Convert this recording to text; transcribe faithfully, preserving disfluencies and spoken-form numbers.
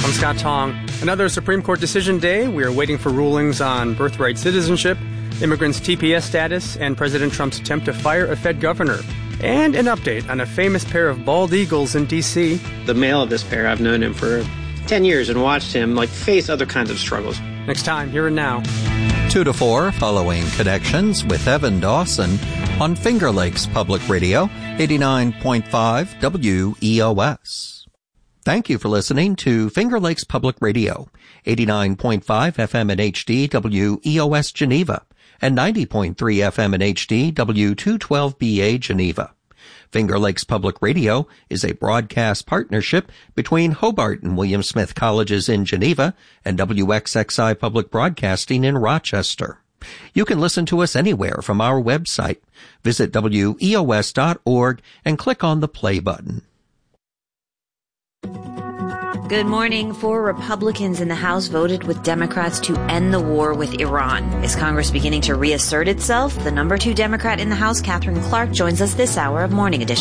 I'm Scott Tong. Another Supreme Court decision day. We are waiting for rulings on birthright citizenship, immigrants' T P S status, and President Trump's attempt to fire a Fed governor. And an update on a famous pair of bald eagles in D C The male of this pair, I've known him for ten years and watched him like face other kinds of struggles. Next time, here and now. Two to four, following Connections with Evan Dawson on Finger Lakes Public Radio, eighty-nine point five W E O S. Thank you for listening to Finger Lakes Public Radio, eighty-nine point five F M and H D W E O S Geneva, and ninety point three F M and H D W two twelve B A Geneva. Finger Lakes Public Radio is a broadcast partnership between Hobart and William Smith Colleges in Geneva and W X X I Public Broadcasting in Rochester. You can listen to us anywhere from our website. Visit W E O S dot org and click on the play button. Good morning. Four Republicans in the House voted with Democrats to end the war with Iran. Is Congress beginning to reassert itself? The number two Democrat in the House, Catherine Clark, joins us this hour of Morning Edition.